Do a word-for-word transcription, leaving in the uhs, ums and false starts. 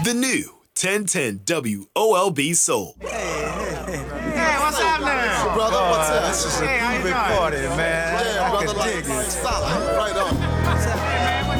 The new ten ten W O L B Soul. Hey, hey, hey. Hey, what's happening? Brother, what's Oh, up? this is a hey, groovy party, man. Yeah, I brother, can like, dig like it. solid. Right on. What's happening, man?